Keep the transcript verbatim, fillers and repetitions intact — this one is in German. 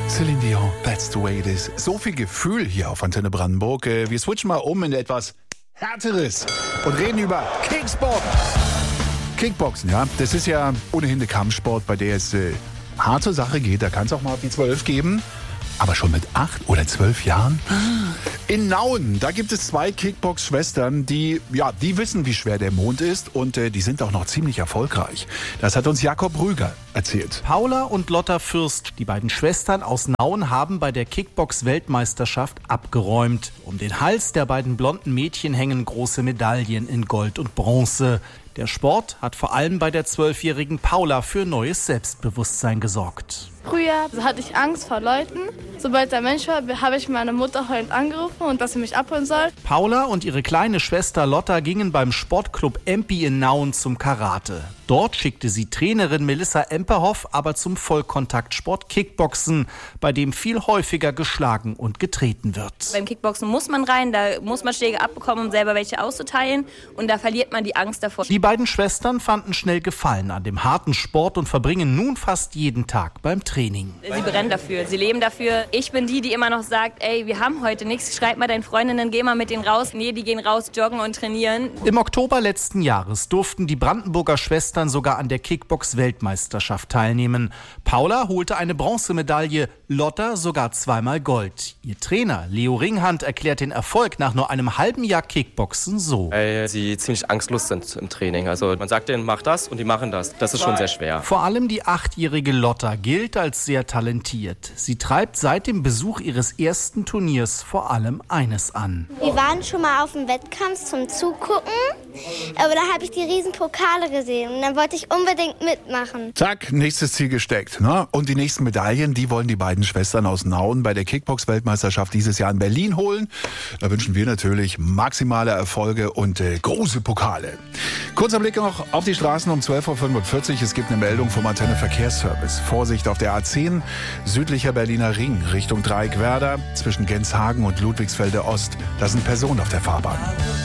Celine Dion, that's the way it is. So viel Gefühl hier auf Antenne Brandenburg. Wir switchen mal um in etwas Härteres und reden über Kicksport. Kickboxen, ja, das ist ja ohnehin der Kampfsport, bei der es äh, hart zur Sache geht. Da kann es auch mal auf die zwölf geben. Aber schon mit acht oder zwölf Jahren? In Nauen, da gibt es zwei Kickbox-Schwestern, die, ja, die wissen, wie schwer der Mond ist und äh, die sind auch noch ziemlich erfolgreich. Das hat uns Jakob Rüger erzählt. Paula und Lotta Fürst, die beiden Schwestern aus Nauen, haben bei der Kickbox-Weltmeisterschaft abgeräumt. Um den Hals der beiden blonden Mädchen hängen große Medaillen in Gold und Bronze. Der Sport hat vor allem bei der zwölfjährigen Paula für neues Selbstbewusstsein gesorgt. Früher hatte ich Angst vor Leuten. Sobald der Mensch war, habe ich meine Mutter heulend angerufen und dass sie mich abholen soll. Paula und ihre kleine Schwester Lotta gingen beim Sportclub Empi in Nauen zum Karate. Dort schickte sie Trainerin Melissa Emperhoff aber zum Vollkontaktsport Kickboxen, bei dem viel häufiger geschlagen und getreten wird. Beim Kickboxen muss man rein, da muss man Schläge abbekommen, um selber welche auszuteilen, und da verliert man die Angst davor. Die beiden Schwestern fanden schnell Gefallen an dem harten Sport und verbringen nun fast jeden Tag beim Training. Sie brennen dafür, sie leben dafür. Ich bin die, die immer noch sagt, ey, wir haben heute nichts, schreib mal deinen Freundinnen, geh mal mit denen raus. Nee, die gehen raus, joggen und trainieren. Im Oktober letzten Jahres durften die Brandenburger Schwestern sogar an der Kickbox-Weltmeisterschaft teilnehmen. Paula holte eine Bronzemedaille, Lotta sogar zweimal Gold. Ihr Trainer Leo Ringhand erklärt den Erfolg nach nur einem halben Jahr Kickboxen so. Weil sie ziemlich angstlos sind im Training. Also man sagt denen, mach das und die machen das. Das ist schon sehr schwer. Vor allem die achtjährige Lotta gilt als sehr talentiert. Sie treibt seit dem Besuch ihres ersten Turniers vor allem eines an. Wir waren schon mal auf dem Wettkampf zum Zugucken, aber da habe ich die riesen Pokale gesehen und dann wollte ich unbedingt mitmachen. Zack, nächstes Ziel gesteckt. Ne? Und die nächsten Medaillen, die wollen die beiden Schwestern aus Nauen bei der Kickbox-Weltmeisterschaft dieses Jahr in Berlin holen. Da wünschen wir natürlich maximale Erfolge und äh, große Pokale. Kurzer Blick noch auf die Straßen um zwölf Uhr fünfundvierzig. Es gibt eine Meldung vom Antenne Verkehrsservice. Vorsicht auf der A zehn, südlicher Berliner Ring, Richtung Dreieckwerder, zwischen Genshagen und Ludwigsfelde Ost. Da sind Personen auf der Fahrbahn.